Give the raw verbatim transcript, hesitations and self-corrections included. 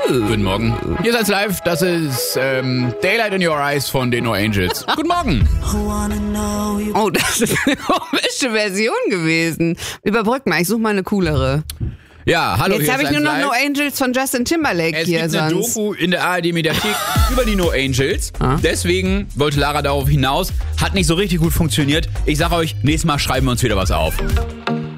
Guten Morgen. Hier seid's live. Das ist ähm, Daylight in Your Eyes von den No Angels. Guten Morgen. Oh, das ist eine komische Version gewesen. Überbrück mal, ich suche mal eine coolere. Ja, hallo. Jetzt habe ich nur noch No Angels von Justin Timberlake es hier gibt sonst. eine Doku in der A R D-Mediathek über die No Angels. Ah. Deswegen wollte Lara darauf hinaus. Hat nicht so richtig gut funktioniert. Ich sage euch, nächstes Mal schreiben wir uns wieder was auf.